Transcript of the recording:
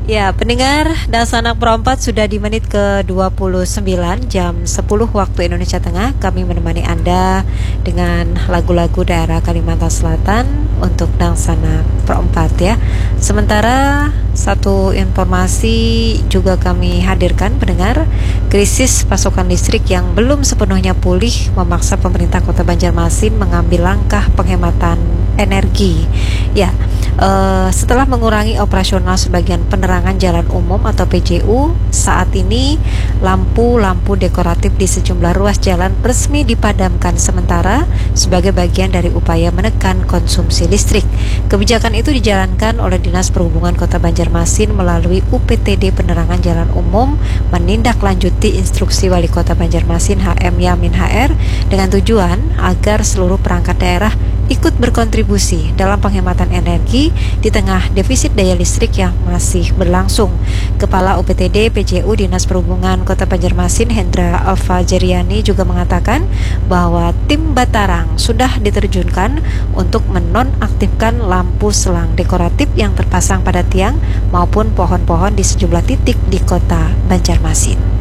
Ya, pendengar dan sanak perempat sudah di menit ke-29 jam 10 waktu Indonesia Tengah. Kami menemani Anda dengan lagu-lagu daerah Kalimantan Selatan untuk Dangsana Perempat ya. Sementara satu informasi juga kami hadirkan pendengar, krisis pasokan listrik yang belum sepenuhnya pulih memaksa pemerintah Kota Banjarmasin mengambil langkah penghematan energi. Ya, setelah mengurangi operasional sebagian penerangan jalan umum atau PJU, saat ini lampu-lampu dekoratif di sejumlah ruas jalan resmi dipadamkan sementara sebagai bagian dari upaya menekan konsumsi listrik. Kebijakan itu dijalankan oleh Dinas Perhubungan Kota Banjarmasin melalui UPTD Penerangan Jalan Umum menindaklanjuti instruksi Wali Kota Banjarmasin HM Yamin HR dengan tujuan agar seluruh perangkat daerah ikut berkontribusi dalam penghematan energi di tengah defisit daya listrik yang masih berlangsung. Kepala UPTD PJU Dinas Perhubungan Kota Banjarmasin Hendra Alfajariani juga mengatakan bahwa tim Batarang sudah diterjunkan untuk menonaktifkan lampu selang dekoratif yang terpasang pada tiang maupun pohon-pohon di sejumlah titik di Kota Banjarmasin.